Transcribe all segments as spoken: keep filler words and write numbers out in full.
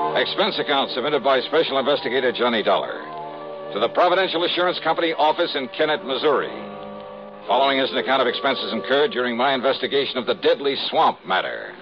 Expense account submitted by Special Investigator Johnny Dollar to the Providential Assurance Company office in Kennett, Missouri. Following is an account of expenses incurred during my investigation of the deadly swamp matter.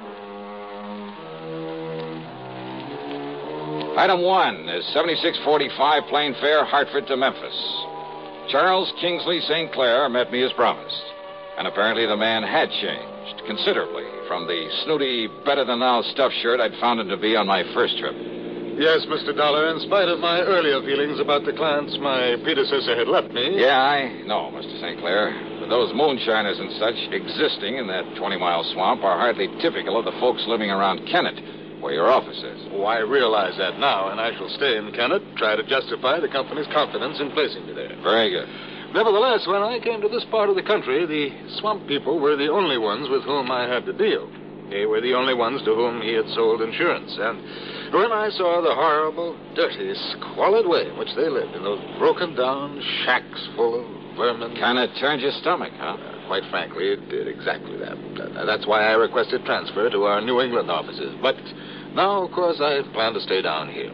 Item one is seventy-six forty-five Plain Fare, Hartford to Memphis. Charles Kingsley Saint Clair met me as promised. And apparently the man had changed considerably from the snooty, better-than-thou stuffed shirt I'd found him to be on my first trip. Yes, Mister Dollar, in spite of my earlier feelings about the clients my predecessor had left me... Yeah, I know, Mister Saint Clair. But those moonshiners and such existing in that twenty-mile swamp are hardly typical of the folks living around Kennett, where your office is. Oh, I realize that now, and I shall stay in Kennett, try to justify the company's confidence in placing me there. Very good. Nevertheless, when I came to this part of the country, the swamp people were the only ones with whom I had to deal. They were the only ones to whom he had sold insurance. And when I saw the horrible, dirty, squalid way in which they lived in those broken-down shacks full of vermin... Kind of turned your stomach, huh? Uh, quite frankly, it did exactly that. Uh, that's why I requested transfer to our New England offices. But now, of course, I plan to stay down here.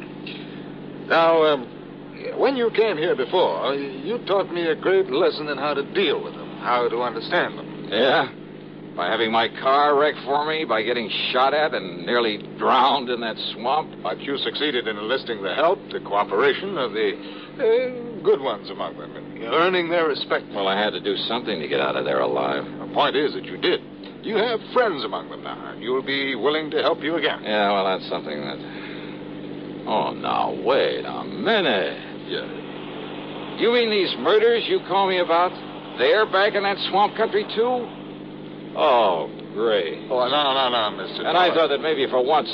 Now, um... when you came here before, you taught me a great lesson in how to deal with them, how to understand them. Yeah? By having my car wrecked for me, by getting shot at and nearly drowned in that swamp. But you succeeded in enlisting the help, the cooperation of the uh, good ones among them, and earning their respect. Well, I had to do something to get out of there alive. The point is that you did. You have friends among them now, and you'll be willing to help you again. Yeah, well, that's something that... Oh, now, wait a minute. Yeah. You mean these murders you call me about? They're back in that swamp country, too? Oh, great. Oh, no, no, no, Mister And I thought that maybe for once...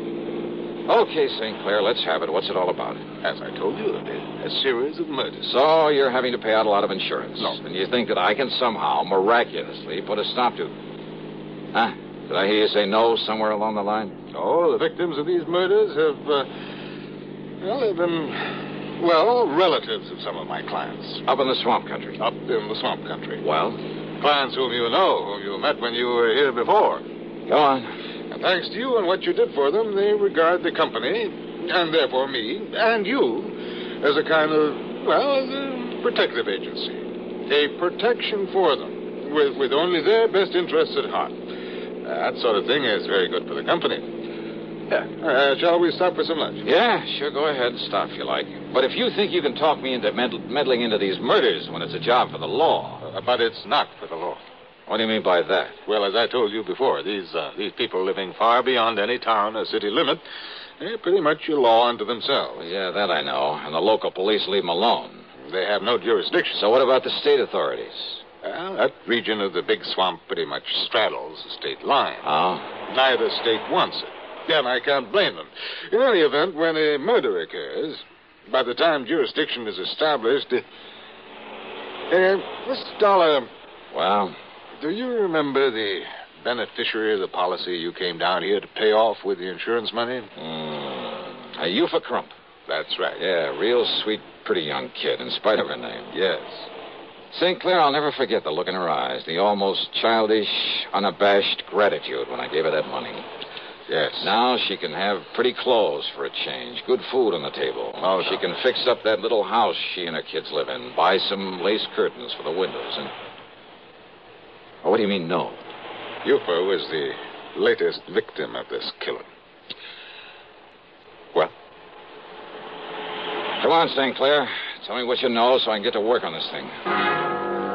Okay, Saint Clair, let's have it. What's it all about? As I told you, a, a series of murders. So you're having to pay out a lot of insurance. No. And you think that I can somehow, miraculously, put a stop to... Huh? Did I hear you say no somewhere along the line? Oh, the victims of these murders have, uh... well, they've been... Well, relatives of some of my clients. Up in the swamp country? Up in the swamp country. Well? Clients whom you know, whom you met when you were here before. Go on. And thanks to you and what you did for them, they regard the company, and therefore me, and you, as a kind of, well, as a protective agency. A protection for them, with, with only their best interests at heart. That sort of thing is very good for the company. Yeah. Uh, shall we stop for some lunch? Yeah, sure, go ahead. Stop if you like. But if you think you can talk me into med- meddling into these murders when it's a job for the law... Uh, but it's not for the law. What do you mean by that? Well, as I told you before, these uh, these people living far beyond any town or city limit, they're pretty much a law unto themselves. Well, yeah, that I know. And the local police leave them alone. They have no jurisdiction. So what about the state authorities? Well, that region of the big swamp pretty much straddles the state line. Oh? Neither state wants it. And I can't blame them. In any event, when a murder occurs, by the time jurisdiction is established... Uh, uh, Mister Dollar... Well? Do you remember the beneficiary of the policy you came down here to pay off with the insurance money? Mm, a Eupha Crump. That's right. Yeah, real sweet, pretty young kid, in spite of her name. Yes. Saint Clair, I'll never forget the look in her eyes, the almost childish, unabashed gratitude when I gave her that money. Yes. Now she can have pretty clothes for a change, good food on the table. Oh, she no. can fix up that little house she and her kids live in, buy some lace curtains for the windows, and... Oh, what do you mean, no? Eupha was the latest victim of this killing. Well? Come on, Saint Clair. Tell me what you know so I can get to work on this thing.